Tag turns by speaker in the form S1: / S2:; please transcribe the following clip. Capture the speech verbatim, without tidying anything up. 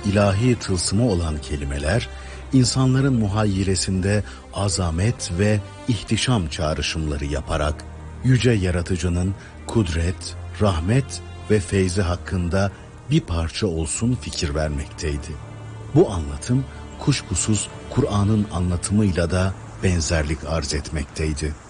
S1: ilahi tılsımı olan kelimeler, insanların muhayyiresinde azamet ve ihtişam çağrışımları yaparak, yüce yaratıcının kudret, rahmet ve feyzi hakkında bir parça olsun fikir vermekteydi. Bu anlatım kuşkusuz Kur'an'ın anlatımıyla da benzerlik arz etmekteydi.